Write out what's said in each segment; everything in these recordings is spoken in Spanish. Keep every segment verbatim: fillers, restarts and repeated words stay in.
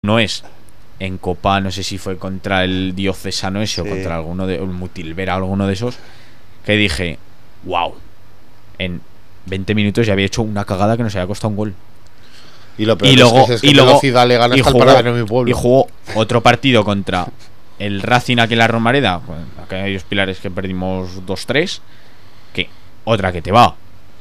no es en Copa, no sé si fue contra el Diocesano ese sí. o contra alguno de el Mutilvera, alguno de esos, que dije, wow, en veinte minutos ya había hecho una cagada que nos había costado un gol. Y, lo peor y luego, es que es que y luego velocidad le gana hasta el Paradero de mi pueblo. Y jugó otro partido contra el Racing aquí en la Romareda, aquellos pilares que perdimos dos tres, que otra que te va. O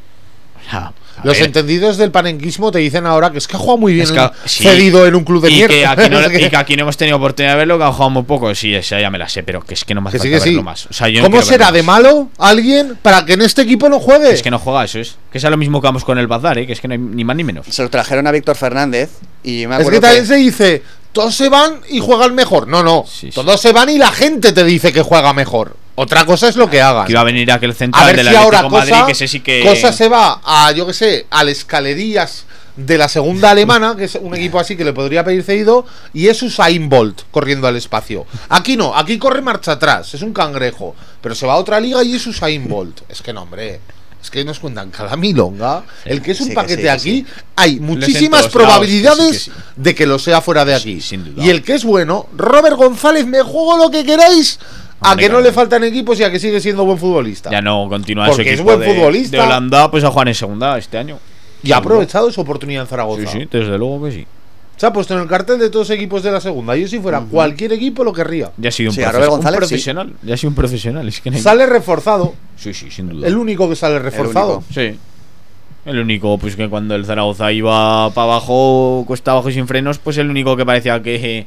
sea, los ver. entendidos del panenquismo te dicen ahora que es que ha jugado muy bien, es que, sí, cedido en un club de y mierda. Que aquí no, y que aquí no hemos tenido oportunidad de verlo, que ha jugado muy poco. Sí, esa ya me la sé, pero que es que no me hace que sí, falta que verlo sí. más. O sea, yo ¿Cómo no será de malo alguien para que en este equipo no juegue? Es que no juega, eso es. Que sea lo mismo que vamos con el Bazar, ¿eh? Que es que no hay ni más ni menos. Se lo trajeron a Víctor Fernández y me acuerdo es que también que... se dice, todos se van y juegan mejor. No, no, sí, todos sí. se van y la gente te dice que juega mejor. Otra cosa es lo que hagan. Que iba a venir aquel central a ver del si Atlético ahora cosa, Madrid, que sé sí que... cosa se va a, yo que sé, al Escalerías de la segunda alemana, que es un equipo así que le podría pedir cedido, y es Usain Bolt corriendo al espacio. Aquí no, aquí corre marcha atrás, es un cangrejo, pero se va a otra liga y es Usain Bolt. Es que no, hombre, es que nos cuentan cada milonga. El que es un sí, paquete sí, aquí, sí. hay muchísimas probabilidades lados, que sí, que sí. de que lo sea fuera de aquí. Sí, y el que es bueno, Robert González, me juego lo que queráis. A que no le faltan equipos y a que sigue siendo buen futbolista. Ya no continúa porque su equipo es buen de, futbolista. De Holanda, pues a jugar en segunda este año. Y ha aprovechado su oportunidad en Zaragoza. Sí, sí, desde luego que sí. Se ha puesto en el cartel de todos los equipos de la segunda. Yo si fuera uh-huh. cualquier equipo lo querría. Ya ha sido un, sí, profe- González, un profesional. Sí. Ya ha sido un profesional. Es que no hay... Sale reforzado. Sí, sí, sin duda. El único que sale reforzado. Sí. El único, pues que cuando el Zaragoza iba para abajo, cuesta abajo y sin frenos, pues el único que parecía que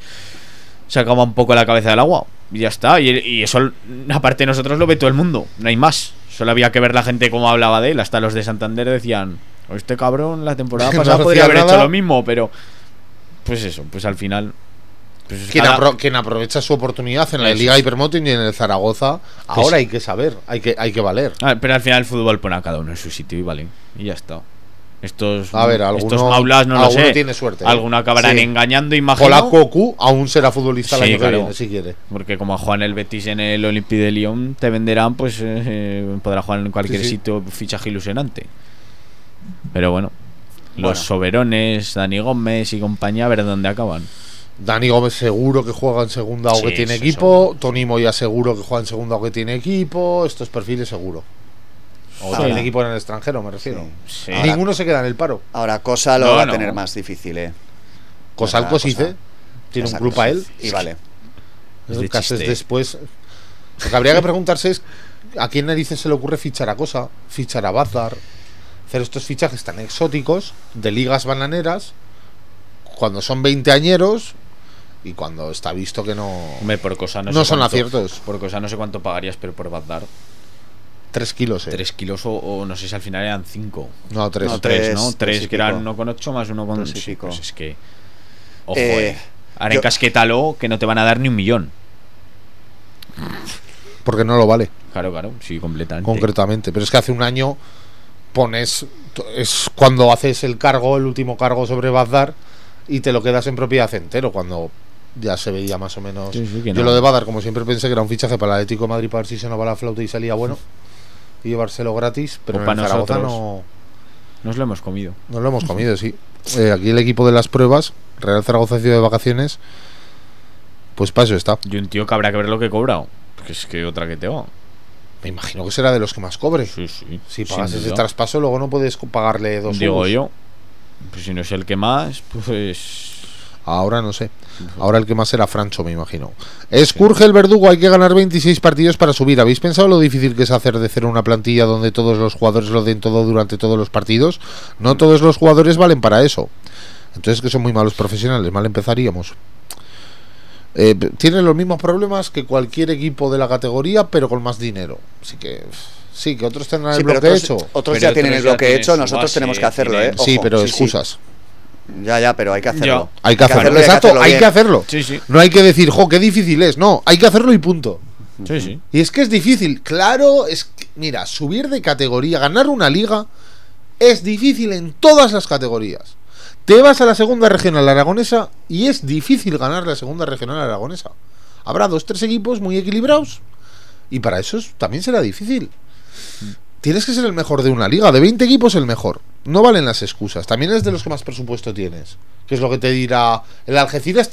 sacaba un poco la cabeza del agua. Y ya está. Y, y eso, aparte de nosotros, lo ve todo el mundo. No hay más. Solo había que ver la gente cómo hablaba de él. Hasta los de Santander decían, este cabrón la temporada pasada no podría haber nada. hecho lo mismo, pero pues eso, pues al final pues quien, cada... apro- quien aprovecha su oportunidad en la eso Liga Hypermountain y en el Zaragoza, ahora pues... hay que saber, hay que, hay que valer. Ah, pero al final el fútbol pone a cada uno en su sitio y vale, y ya está. Estos, a ver, alguno, estos maulas no lo sé. Tiene suerte. Alguno acabarán sí. engañando, imagino. Hola Cocu aún será futbolista el sí, año claro. que viene, si quiere. Porque como juega en el Betis en el Olympique de Lyon, te venderán, pues eh, podrá jugar en cualquier sí, sí. sitio, fichaje ilusionante. Pero bueno, los bueno. Soberones, Dani Gómez y compañía, a ver dónde acaban. Dani Gómez seguro que juega en segunda o sí, que tiene equipo. Tony Moya seguro que juega en segunda o que tiene equipo. Estos perfiles seguro. O sí. tiene equipo en el extranjero, me refiero. Sí. Sí. Ninguno ahora, se queda en el paro. Ahora Cosa lo no, va no. a tener más difícil, eh. Cosalco sí dice. Tiene un club a él. Y vale. Es Cases después. Lo que habría que preguntarse es a quién narices se le ocurre fichar a Cosa, fichar a Bazar, hacer estos fichajes tan exóticos de ligas bananeras cuando son veinteañeros y cuando está visto que no. Hombre, por Cosa no, no sé son cuánto, aciertos. Por Cosa no sé cuánto pagarías, pero por Bazar. Tres kilos, eh. Tres kilos o, o no sé si al final eran cinco. No, tres. No, tres, tres, ¿no? Tres, tres que eran uno con ocho más uno con sí, pues es que. Ojo, eh. eh. Ahora encasquétalo que no te van a dar ni un millón. Porque no lo vale. Claro, claro, sí, completamente. Concretamente. Pero es que hace un año pones. Es cuando haces el cargo, el último cargo sobre Bazar y te lo quedas en propiedad entero. Cuando ya se veía más o menos. Sí, sí, Yo no. lo de Bazar, como siempre pensé que era un fichaje para el Atlético de Madrid para ver si se nos va la flauta y salía bueno y llevárselo gratis. Pero o en para Zaragoza nosotros no. Nos lo hemos comido. Nos lo hemos comido, sí. Eh, aquí el equipo de las pruebas, Real Zaragoza Ciudad de Vacaciones, pues para eso está. Y un tío que habrá que ver lo que he cobrado. Porque es que otra que te va. Me imagino que será de los que más cobre. Sí, sí. Si pagas ese traspaso, luego no puedes pagarle dos Digo euros. yo. Pues si no es el que más, pues. Ahora no sé. Ahora el que más será Francho, me imagino. Escurge el Verdugo, hay que ganar veintiséis partidos para subir. ¿Habéis pensado lo difícil que es hacer de cero una plantilla donde todos los jugadores lo den todo durante todos los partidos? No todos los jugadores valen para eso. Entonces que son muy malos profesionales, mal empezaríamos. Eh, tienen los mismos problemas que cualquier equipo de la categoría, pero con más dinero. Así que sí, que otros tendrán sí, el bloque otros, hecho. Otros pero ya tienen el bloque hecho, su nosotros base, tenemos que hacerlo, tienen... ¿eh? Ojo, sí, pero sí, excusas. Sí. Ya, ya, pero hay que hacerlo. Ya. Hay que hacerlo, hacerlo exacto, hay que hacerlo, hay que hacerlo. Sí, sí. No hay que decir, jo, qué difícil es. No, hay que hacerlo y punto. Sí, sí. Y es que es difícil, claro, es que, mira, subir de categoría, ganar una liga es difícil en todas las categorías. Te vas a la segunda regional aragonesa y es difícil ganar la segunda regional aragonesa. Habrá dos, tres equipos muy equilibrados y para eso también será difícil. Tienes que ser el mejor de una liga, de veinte equipos el mejor. No valen las excusas. También es de los que más presupuesto tienes. Que es lo que te dirá el Algeciras.